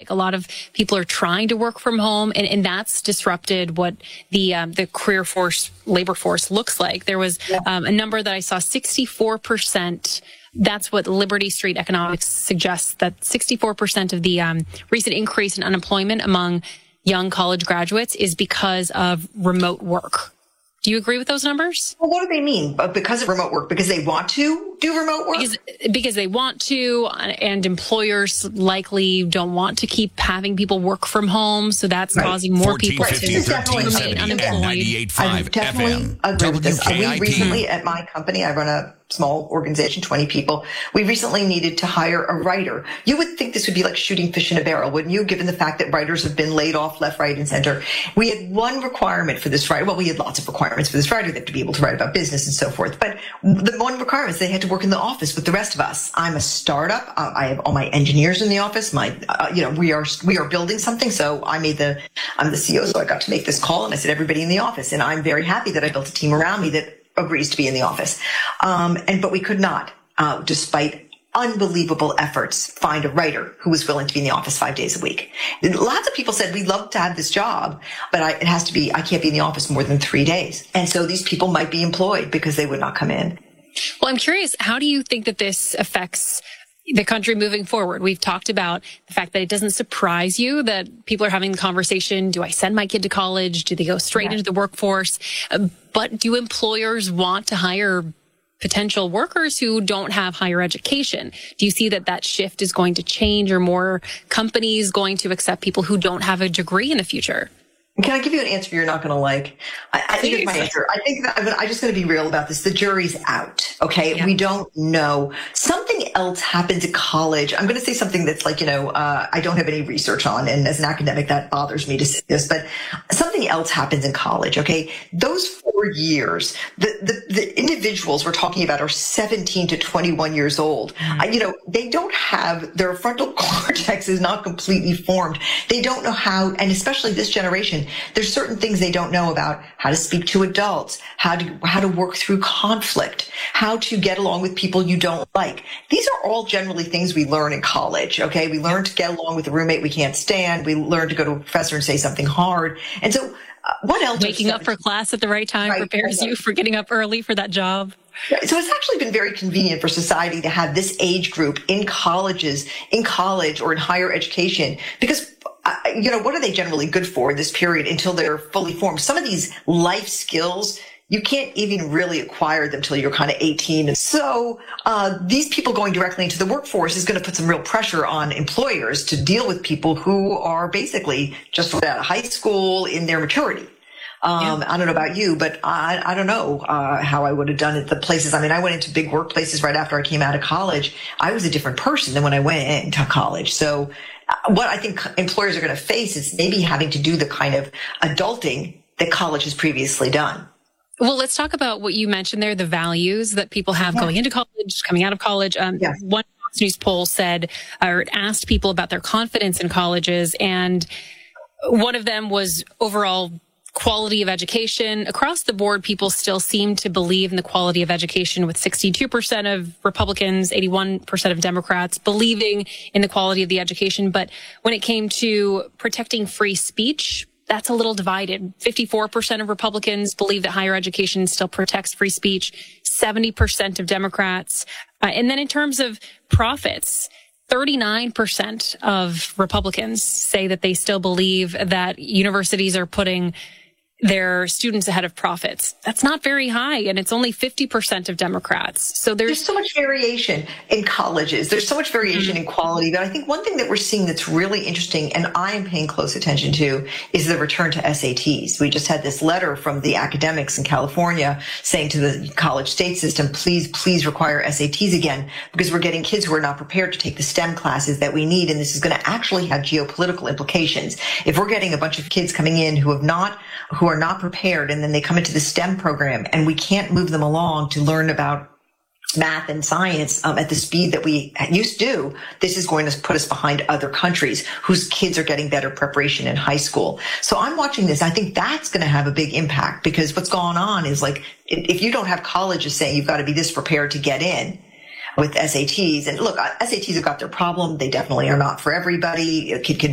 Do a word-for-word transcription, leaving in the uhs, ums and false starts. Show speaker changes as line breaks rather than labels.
pandemic. A lot of people are trying to work from home, and, and that's disrupted what the um, the career force, labor force looks like. There was yeah. um, a number that I saw, sixty-four percent. That's what Liberty Street Economics suggests, that sixty-four percent of the um, recent increase in unemployment among young college graduates is because of remote work. Do you agree with those numbers?
Well, what do they mean? Because of remote work? Because they want to do remote work?
Because, because they want to, and employers likely don't want to keep having people work from home, so that's right. causing more people to remain unemployed.
ninety-eight point five
I definitely
F M.
agree with this.
W K I T.
We recently, at my company, I run a small organization, twenty people. We recently needed to hire a writer. You would think this would be like shooting fish in a barrel, wouldn't you? Given the fact that writers have been laid off left, right, and center. We had one requirement for this writer. Well, we had lots of requirements for this writer. They have to be able to write about business and so forth. But the one requirement is they had to work in the office with the rest of us. I'm a startup. Uh, I have all my engineers in the office. My, uh, you know, we are we are building something. So I made the, I'm the C E O, so I got to make this call, and I said everybody in the office. And I'm very happy that I built a team around me that agrees to be in the office. Um, and, but we could not, uh, despite unbelievable efforts, find a writer who was willing to be in the office five days a week. Lots of people said, we'd love to have this job, but I, it has to be, I can't be in the office more than three days. And so these people might be employed because they would not come in.
Well, I'm curious, how do you think that this affects the country moving forward? We've talked about the fact that it doesn't surprise you that people are having the conversation, do I send my kid to college? Do they go straight yeah. into the workforce? Uh, but do employers want to hire potential workers who don't have higher education? Do you see that that shift is going to change, or more companies going to accept people who don't have a degree in the future?
Can I give you an answer you're not going to like? I, I think it's my answer. I think that I'm, I'm just going to be real about this. The jury's out. Okay. Yeah. We don't know. Something else happens at college. I'm going to say something that's like, you know, uh, I don't have any research on. And as an academic, that bothers me to say this, but something else happens in college. Okay. Those four years, the, the, the individuals we're talking about are seventeen to twenty-one years old. Mm-hmm. I, you know, they don't have, their frontal cortex is not completely formed. They don't know how, and especially this generation, there's certain things they don't know about: how to speak to adults, how to how to work through conflict, how to get along with people you don't like. These are all generally things we learn in college, okay? We learn to get along with a roommate we can't stand. We learn to go to a professor and say something hard. And so uh, what else?
Waking up for class at the right time right, prepares right. you for getting up early for that job.
So it's actually been very convenient for society to have this age group in colleges, in college or in higher education, because you know, what are they generally good for in this period until they're fully formed? Some of these life skills, you can't even really acquire them until you're kind of eighteen. And so uh, these people going directly into the workforce is going to put some real pressure on employers to deal with people who are basically just out of high school in their maturity. Um, yeah. I don't know about you, but I, I don't know uh, how I would have done it. The places, I mean, I went into big workplaces right after I came out of college. I was a different person than when I went into college. So uh, what I think employers are going to face is maybe having to do the kind of adulting that college has previously done.
Well, let's talk about what you mentioned there, the values that people have yeah. going into college, coming out of college. Um, yeah. One Fox News poll said, or asked people about their confidence in colleges, and one of them was overall quality of education. Across the board, people still seem to believe in the quality of education, with sixty-two percent of Republicans, eighty-one percent of Democrats believing in the quality of the education. But when it came to protecting free speech, that's a little divided. fifty-four percent of Republicans believe that higher education still protects free speech, seventy percent of Democrats. Uh, and then in terms of profits, thirty-nine percent of Republicans say that they still believe that universities are putting their students ahead of profits. That's not very high, and it's only fifty percent of Democrats. So there's,
there's so much variation in colleges. There's so much variation mm-hmm. in quality. But I think one thing that we're seeing that's really interesting, and I am paying close attention to, is the return to S A Ts. We just had this letter from the academics in California saying to the college state system, please, please require S A Ts again, because we're getting kids who are not prepared to take the STEM classes that we need, and this is going to actually have geopolitical implications. If we're getting a bunch of kids coming in who have not, who are not prepared, and then they come into the STEM program, and we can't move them along to learn about math and science um, at the speed that we used to do, this is going to put us behind other countries whose kids are getting better preparation in high school. So I'm watching this. I think that's going to have a big impact, because what's going on is, like, if you don't have colleges saying you've got to be this prepared to get in with S A Ts, and look, S A Ts have got their problem. They definitely are not for everybody. A kid could